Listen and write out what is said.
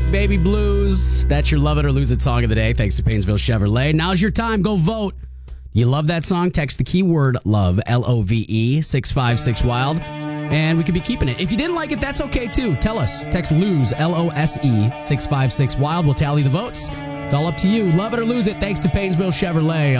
Baby Blues. That's your Love It or Lose It song of the day, thanks to Painesville Chevrolet. Now's your time. Go vote. You love that song? Text the keyword LOVE, L-O-V-E, 656-WILD, and we could be keeping it. If you didn't like it, that's okay, too. Tell us. Text LOSE, L-O-S-E, 656-WILD. We'll tally the votes. It's all up to you. Love it or lose it, thanks to Painesville Chevrolet.